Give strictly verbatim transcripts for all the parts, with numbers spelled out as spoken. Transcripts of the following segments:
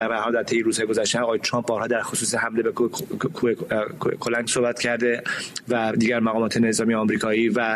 برها در طی روزهای گذشته آقای ترامپ بارها در خصوص حمله به کلنگ صحبت کرده و دیگر مقامات نظامی آمریکایی و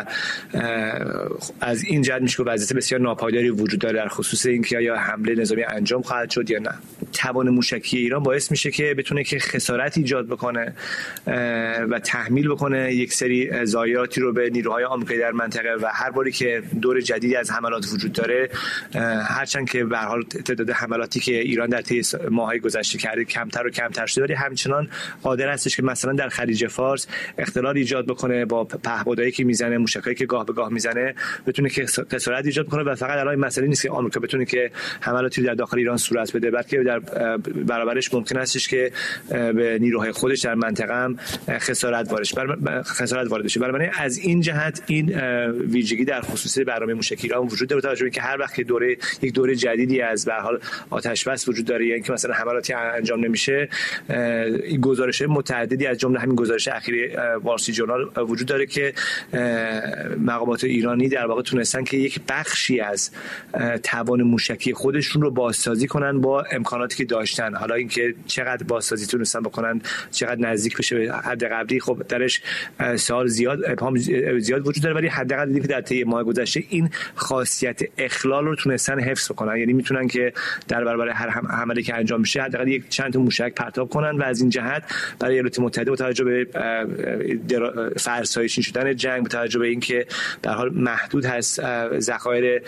از این جهت میشه که وضعیت بسیار ناپایداری وجود داره در خصوص اینکه آیا حمله نظامی انجام خواهد شد یا نه. توان موشکی ایران باعث میشه که بتونه که خسارت ایجاد بکنه و تحمیل بکنه یک سری ضایعاتی رو به نیروهای آمریکایی در منطقه و هر باری که دور جدیدی از حملات وجود داره، هرچند که به هر حال تعداد حملاتی که ایران در طی ماه‌های گذشته کرده کمتر و کمتر شده، ولی همچنان قادر هستش که مثلا در خلیج فارس اختلال ایجاد بکنه با پهپادایی که میزنه، موشکایی که گاه به گاه میزنه، بتونه که خسارت ایجاد کنه. و فقط الان مسئله نیست که آمریکا بتونه که حملاتی در داخل ایران صورت بده، بلکه در برابرش ممکن هستش که به نیروهای خودش در منطقه هم خسارت وارد بشه. خسارت وارد بشه. بنابراین از این جهت این ویژگی در خصوص برنامه موشکی ایران وجود داره، توجه که هر وقت که دوره یک دوره جدیدی از به هر حال آتش بس وجود داره یا اینکه مثلا حملاتی انجام نمیشه، گزارش‌های متعددی از جمله همین گزارش اخیر وال استریت ژورنال وجود داره که مقامات ایرانی در واقع تونستن که یک بخشی از توان موشکی خودشون رو بازسازی کنن با امکاناتی که داشتن. حالا اینکه چقدر بازسازی تونستن بکنن، چقدر نزدیک بشه به حد قبلی، خب درش سوال زیاد ابهام زیاد وجود داره، ولی حداقل دیدیم که در طی ماه گذشته این خاصیت اخلال رو تونستن حفظ کنن. یعنی میتونن که در برابر هر حمله که انجام میشه حداقل یک چند تا موشک پرتاب کنن و از این جهت برای ایالات متحده با توجه به فرسایشی شدن جنگ، با توجه به اینکه در حال محدود هست ذخایر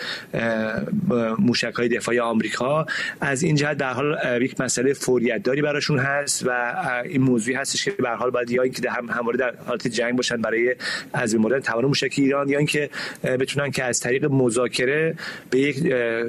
موشک‌های دفاعی آمریکا، از این جهت در حال یک مسئله فوریت داری براشون هست و این موضوعی هستش که به هر حال باید یا اینکه در هم همواره در حالت جنگ باشن برای از این مورد توان موشکی ایران، یا اینکه بتونن که از طریق مذاکره به یک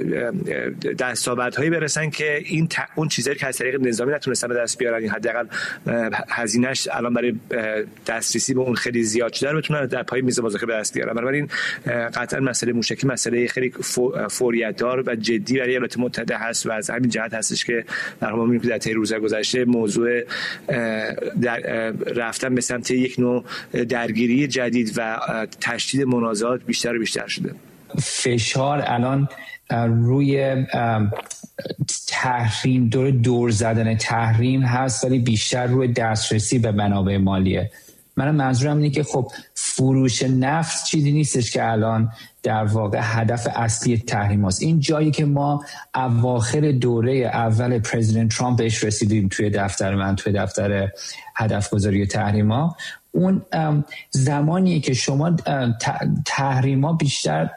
دستاوردهایی برسن که این ت... اون چیزایی که از طریق نظامی نتونستن به دست بیارن، حداقل هزینه‌اش الان برای دسترسی به اون خیلی زیاد شده، بتونن در پای میز مذاکره به دست بیارن. بنابراین قطعا مسئله موشکی مسئله خیلی فوریت دار و جدی برای ایالات متحده هست و از همین جهت هستش که در ما می‌بینیم که در طی روزهای گذشته موضوع در رفتن به سمت یک نوع درگیری جدید و تشدید منازعات بیشتر و بیشتر شده. فشار الان روی تحریم، دور دور زدن تحریم هست، ولی بیشتر روی دسترسی به منابع مالیه. من منظورم اینه که خب فروش نفت چیزی نیستش که الان در واقع هدف اصلی تحریم هست. این جایی که ما اواخر دوره اول پرزیدنت ترامپ بهش رسیدیم توی دفتر من، توی دفتر هدف گذاری تحریم ها، اون زمانیه که شما تحریم ها بیشتر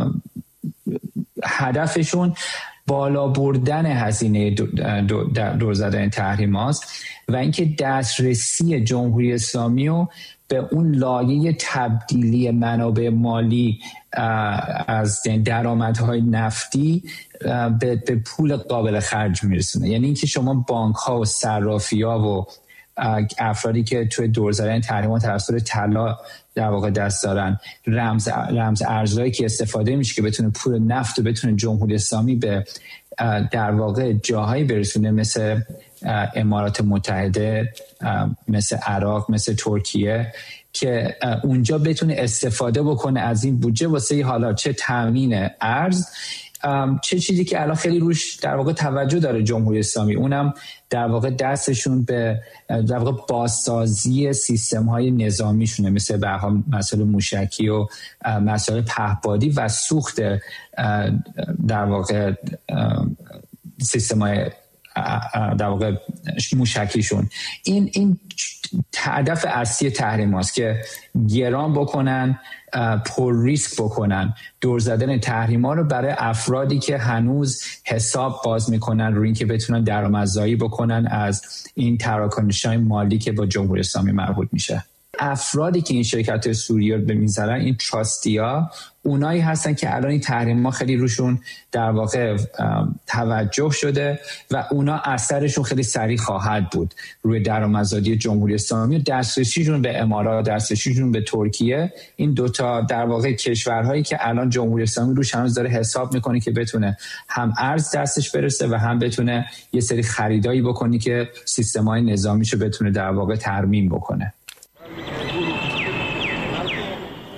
هدفشون بالا بردن هزینه دور زدن تحریم هاست و اینکه دسترسی جمهوری اسلامی رو به اون لایه تبدیلی منابع مالی از درآمدهای نفتی به پول قابل خرج میرسونه. یعنی اینکه شما بانک ها و صرافی ها و افرادی که توی دور زدن تحریمات توسط طلا در واقع دست دارن، رمز رمز ارزهایی که استفاده میشه که بتونه پول نفت و بتونه جمهوری اسلامی به در واقع جاهایی برسونه مثل امارات متحده، مثل عراق، مثل ترکیه، که اونجا بتونه استفاده بکنه از این بودجه واسه حالا چه تامین ارز، چه چیزی که الان خیلی روش در واقع توجه داره جمهوری اسلامی، اونم در واقع دستشون به در واقع بازسازی سیستم های نظامیشونه، مثل به هر حال مسائل موشکی و مسائل پهپادی و سوخت در واقع سیستم های در واقع موشکیشون. این این هدف اصلی تحریم هاست که گران بکنن، پر ریسک بکنن دور زدن تحریم ها رو برای افرادی که هنوز حساب باز میکنن روی این که بتونن درآمدزایی بکنن از این تراکنش‌های مالی که با جمهوری اسلامی مربوط میشه. افرادی که این شرکت سوریه رو میذارن، این تراستیا، اونایی هستن که الان این تحریم ها خیلی روشون در واقع توجه شده و اونا اثرشون خیلی سریع خواهد بود روی درآمدزایی جمهوری اسلامی و دسترسیشون به امارات، دسترسیشون به ترکیه. این دوتا در واقع کشورهایی که الان جمهوری اسلامی روش هنوز داره حساب میکنه که بتونه هم ارز دستش برسه و هم بتونه یه سری خریدایی بکنه که سیستم‌های نظامیشو بتونه در واقع ترمیم بکنه.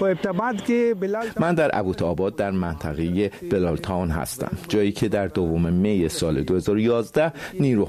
من در ابوتاآباد در منطقه بلال تاون هستم، جایی که در دوم می سال دو هزار و یازده نیروهای